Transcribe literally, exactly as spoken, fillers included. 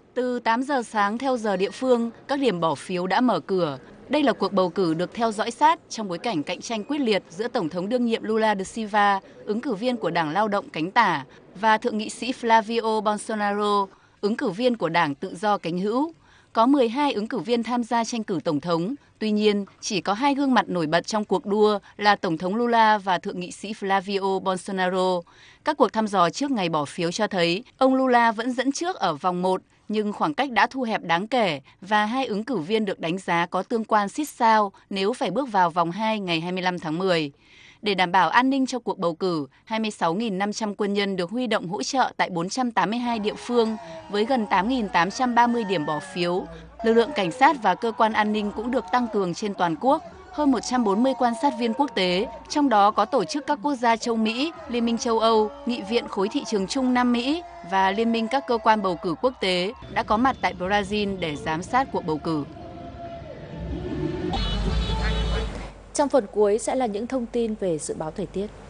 Từ tám giờ sáng theo giờ địa phương, các điểm bỏ phiếu đã mở cửa. Đây là cuộc bầu cử được theo dõi sát trong bối cảnh cạnh tranh quyết liệt giữa Tổng thống đương nhiệm Lula da Silva, ứng cử viên của Đảng Lao động cánh tả, và Thượng nghị sĩ Flavio Bolsonaro, ứng cử viên của Đảng Tự do cánh hữu. Có mười hai ứng cử viên tham gia tranh cử Tổng thống, tuy nhiên chỉ có hai gương mặt nổi bật trong cuộc đua là Tổng thống Lula và Thượng nghị sĩ Flavio Bolsonaro. Các cuộc thăm dò trước ngày bỏ phiếu cho thấy ông Lula vẫn dẫn trước ở vòng một, nhưng khoảng cách đã thu hẹp đáng kể và hai ứng cử viên được đánh giá có tương quan xít sao nếu phải bước vào vòng hai ngày hai mươi lăm tháng mười. Để đảm bảo an ninh cho cuộc bầu cử, hai mươi sáu nghìn năm trăm quân nhân được huy động hỗ trợ tại bốn trăm tám mươi hai địa phương với gần tám nghìn tám trăm ba mươi điểm bỏ phiếu. Lực lượng cảnh sát và cơ quan an ninh cũng được tăng cường trên toàn quốc. Hơn một trăm bốn mươi quan sát viên quốc tế, trong đó có tổ chức các quốc gia châu Mỹ, Liên minh châu Âu, Nghị viện Khối thị trường chung Nam Mỹ và Liên minh các cơ quan bầu cử quốc tế đã có mặt tại Brazil để giám sát cuộc bầu cử. Trong phần cuối sẽ là những thông tin về dự báo thời tiết.